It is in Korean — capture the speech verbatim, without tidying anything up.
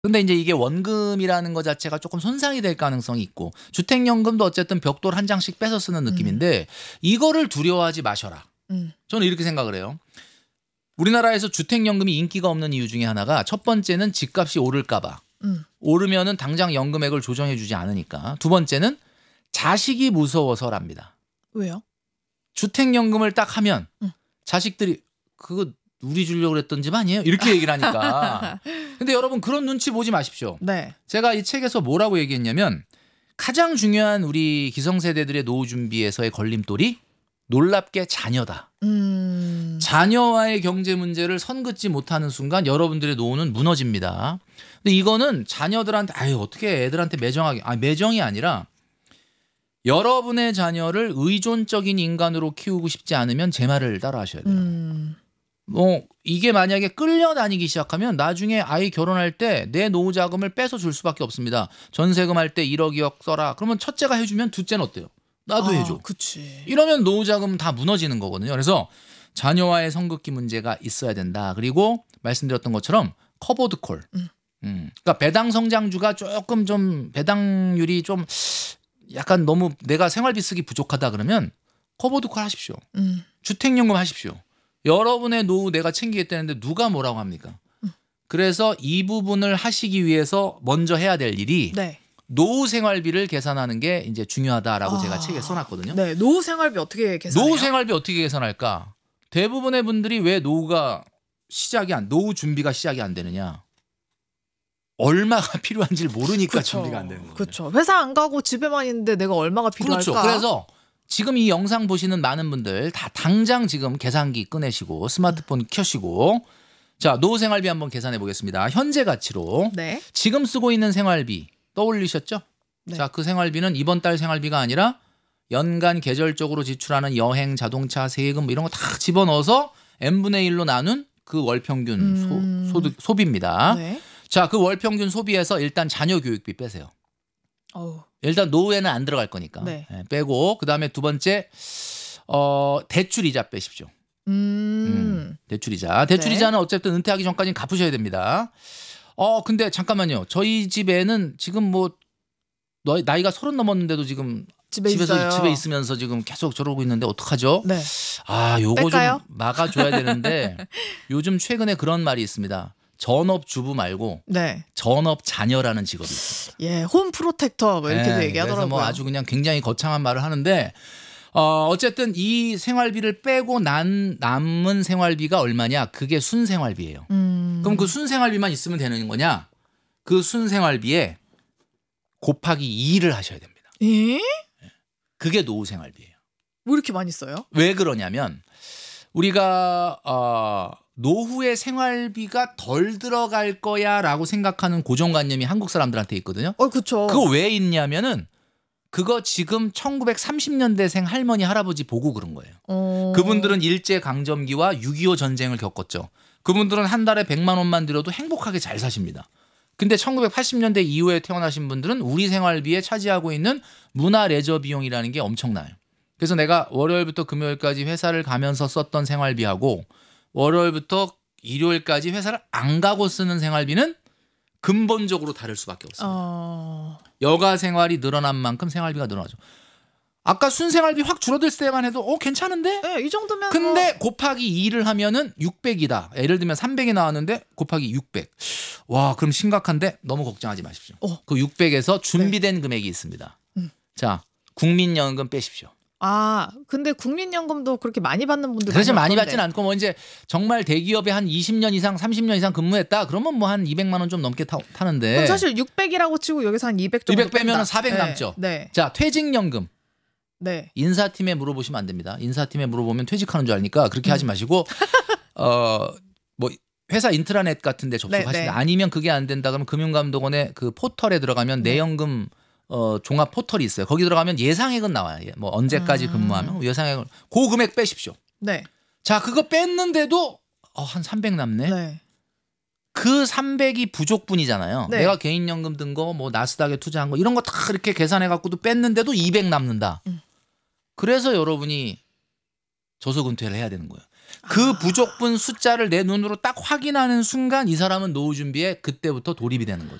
근데 인제 이게 원금이라는 거 자체가 쪼끔 손상이 될 가능성이 있고 주택연금도 어쨌든 벽돌 한 장씩 빼서 쓰는 음. 느낌인데 이거를 두려워하지 마셔라. 음. 저는 이렇게 생각을 해요. 우리나라에서 주택연금이 인기가 없는 이유 중에 하나가 첫 번째는 집값이 오를까 봐. 음. 오르면은 당장 연금액을 조정해 주지 않으니까. 두 번째는 자식이 무서워서랍니다. 왜요? 주택연금을 딱 하면 음. 자식들이 "그거 우리 주려고 그랬던 집 아니에요?" 이렇게 얘기를 하니까. 근데 여러분 그런 눈치 보지 마십시오. 네. 제가 이 책에서 뭐라고 얘기했냐면 가장 중요한 우리 기성세대들의 노후 준비에서의 걸림돌이 놀랍게 자녀다. 음. 자녀와의 경제 문제를 선긋지 못하는 순간 여러분들의 노후는 무너집니다. 근데 이거는 자녀들한테 아유 어떻게 애들한테 매정하게 아 매정이 아니라 여러분의 자녀를 의존적인 인간으로 키우고 싶지 않으면 제 말을 따라하셔야 돼요. 음. 뭐 이게 만약에 끌려다니기 시작하면 나중에 아이 결혼할 때 내 노후 자금을 뺏어 줄 수밖에 없습니다. 전세금 할 때 일억 이억 써라. 그러면 첫째가 해 주면 둘째는 어때요? 나도 아, 해줘. 그치. 이러면 노후 자금 다 무너지는 거거든요. 그래서 자녀와의 성급기 문제가 있어야 된다. 그리고 말씀드렸던 것처럼 커버드 콜. 음. 음. 그러니까 배당 성장주가 조금 좀 배당률이 좀 약간 너무 내가 생활비 쓰기 부족하다 그러면 커버드 콜 하십시오. 음. 주택연금 하십시오. 여러분의 노후 내가 챙기겠다는데 누가 뭐라고 합니까? 음. 그래서 이 부분을 하시기 위해서 먼저 해야 될 일이 네. 노후 생활비를 계산하는 게 이제 중요하다라고 아. 제가 책에 써놨거든요. 네. 노후 생활비 어떻게 계산해요? 노후 생활비 어떻게 계산할까? 대부분의 분들이 왜 노후가 시작이 안 노후 준비가 시작이 안 되느냐? 얼마가 필요한지를 모르니까 그쵸. 준비가 안 되는 거예요. 그렇죠. 회사 안 가고 집에만 있는데 내가 얼마가 필요할까? 그렇죠. 그래서 지금 이 영상 보시는 많은 분들 다 당장 지금 계산기 꺼내시고 스마트폰 켜시고 자 노후 생활비 한번 계산해 보겠습니다. 현재 가치로 네. 지금 쓰고 있는 생활비 떠올리셨죠? 네. 자, 그 생활비는 이번 달 생활비가 아니라 연간 계절적으로 지출하는 여행, 자동차, 세금 뭐 이런 거 다 집어넣어서 n분의 일로 나눈 그 월평균 음. 소, 소득, 소비입니다. 네. 자, 그 월평균 소비에서 일단 자녀 교육비 빼세요. 어우. 일단 노후에는 안 들어갈 거니까 네. 예, 빼고 그다음에 두 번째 어, 대출 이자 빼십시오. 음. 음, 대출 이자. 대출 네. 이자는 어쨌든 은퇴하기 전까지는 갚으셔야 됩니다. 어, 근데 잠깐만요. 저희 집에는 지금 뭐 너- 나이가 서른 넘었는데도 지금 집에 집에서 있어요. 집에 있으면서 지금 계속 저러고 있는데 어떡하죠? 네. 아, 요거 뺄까요? 좀 막아줘야 되는데 요즘 최근에 그런 말이 있습니다. 전업 주부 말고 네. 전업 자녀라는 직업이 있습니다. 예, 홈 프로텍터 뭐 이렇게도 네, 얘기하더라고요. 그래서 뭐 아주 그냥 굉장히 거창한 말을 하는데 어, 어쨌든 이 생활비를 빼고 난 남은 생활비가 얼마냐? 그게 순생활비예요. 음. 그럼 그 순생활비만 있으면 되는 거냐? 그 순생활비에 곱하기 이를 하셔야 됩니다. 예? 그게 노후 생활비예요. 왜 이렇게 많이 써요? 왜 그러냐면 우리가 어, 노후의 생활비가 덜 들어갈 거야라고 생각하는 고정관념이 한국 사람들한테 있거든요. 어, 그쵸. 그거 왜 있냐면은 그거 지금 천구백삼십 년대생 할머니 할아버지 보고 그런 거예요. 어. 그분들은 일제 강점기와 육이오 전쟁을 겪었죠. 그분들은 한 달에 백만 원만 들여도 행복하게 잘 사십니다. 근데 천구백팔십 년대 이후에 태어나신 분들은 우리 생활비에 차지하고 있는 문화 레저 비용이라는 게 엄청나요. 그래서 내가 월요일부터 금요일까지 회사를 가면서 썼던 생활비하고 월요일부터 일요일까지 회사를 안 가고 쓰는 생활비는 근본적으로 다를 수밖에 없습니다. 어. 여가 생활이 늘어난 만큼 생활비가 늘어나죠. 아까 순생활비 확 줄어들 때만 해도 어 괜찮은데? 네, 이 정도면 근데 뭐... 곱하기 이를 하면은 육백이다. 예를 들면 삼백이 나왔는데 곱하기 육백. 와, 그럼 심각한데 너무 걱정하지 마십시오. 어. 그 육백에서 준비된 금액이 있습니다. 음. 자, 국민연금 빼십시오. 아, 근데 국민연금도 그렇게 많이 받는 분들 그래서 많이 없던데. 받진 않고 뭐 이제 정말 대기업에 한 이십 년 이상 삼십 년 이상 근무했다. 그러면 뭐 한 이백만 원 좀 넘게 타, 타는데. 그럼 사실 육백이라고 치고 여기서 한 이백 정도 이백 빼면은 뺀다. 사백 네. 남죠. 네. 자, 퇴직연금. 네. 인사팀에 물어보시면 안 됩니다. 인사팀에 물어보면 퇴직하는 줄 아니까 그렇게 음. 하지 마시고 어 뭐 회사 인트라넷 같은 데 접속하시다. 네, 네. 아니면 그게 안 된다 그러면 금융감독원의 그 포털에 들어가면 네. 내연금 어 종합 포털이 있어요. 거기 들어가면 예상액은 나와요. 뭐 언제까지 음. 근무하면 예상액을 그 금액 빼십시오. 네. 자, 그거 뺐는데도 어, 한 삼백 남네. 네. 그 삼백이 부족분이잖아요. 네. 내가 개인연금 든 거, 뭐 나스닥에 투자한 거 이런 거 다 이렇게 계산해 갖고도 뺐는데도 이백 남는다. 음. 그래서 여러분이 저소은퇴를 해야 되는 거예요. 그 아. 부족분 숫자를 내 눈으로 딱 확인하는 순간 이 사람은 노후 준비에 그때부터 돌입이 되는 거죠.